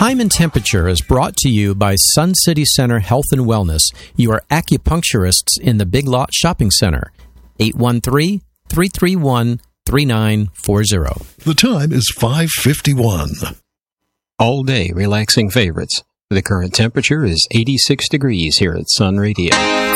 Time and Temperature is brought to you by Sun City Center Health and Wellness, your acupuncturists in the Big Lot Shopping Center. 813-331-3940. The time is 5:51. All day relaxing favorites. The current temperature is 86 degrees here at Sun Radio.